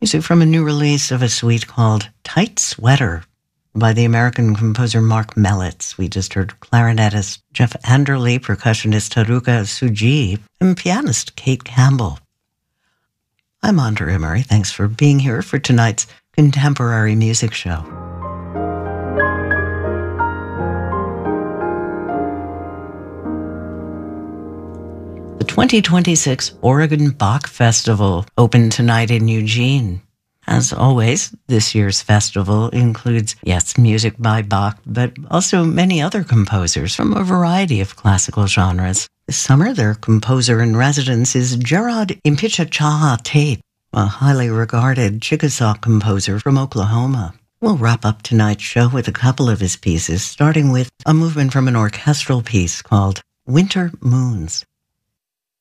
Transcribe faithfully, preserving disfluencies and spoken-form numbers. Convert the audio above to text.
Music from a new release of a suite called Tight Sweater by the American composer Mark Mellitz. We just heard clarinetist Jeff Anderle, percussionist Haruka Tsuji, and pianist Kate Campbell. I'm Andrea Emery. Thanks for being here for tonight's Contemporary Music Show. The twenty twenty-six Oregon Bach Festival opened tonight in Eugene. As always, this year's festival includes, yes, music by Bach, but also many other composers from a variety of classical genres. This summer, their composer-in-residence is Gerard Impichchacha Tate, a highly regarded Chickasaw composer from Oklahoma. We'll wrap up tonight's show with a couple of his pieces, starting with a movement from an orchestral piece called Winter Moons.